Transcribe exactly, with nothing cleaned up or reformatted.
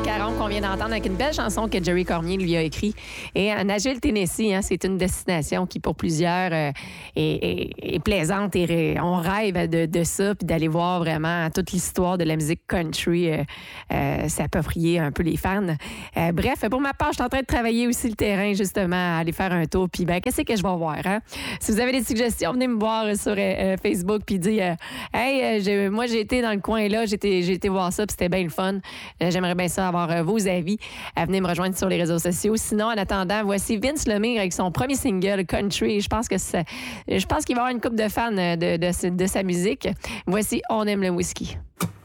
Caron qu'on vient d'entendre avec une belle chanson que Jerry Cormier lui a écrite. Et à Nashville, Tennessee, hein, c'est une destination qui, pour plusieurs, euh, est, est, est plaisante. Et ré... on rêve de, de ça, puis d'aller voir vraiment toute l'histoire de la musique country, euh, euh, s'approprier un peu les fans. Euh, bref, pour ma part, je suis en train de travailler aussi le terrain, justement, à aller faire un tour. Puis, ben, qu'est-ce que je vais voir? Hein? Si vous avez des suggestions, venez me voir sur euh, Facebook, puis dire euh, Hey, euh, j'ai, moi, j'ai été dans le coin là, j'ai été, j'ai été voir ça, puis c'était bien le fun. Euh, j'aimerais bien ça avoir euh, vos avis. Euh, venez me rejoindre sur les réseaux sociaux. Sinon, en attendant, voici Vince Lemire avec son premier single, Country. Je pense que c'est, je pense qu'il va y avoir une couple de fans de, de, de, de sa musique. Voici On aime le whisky.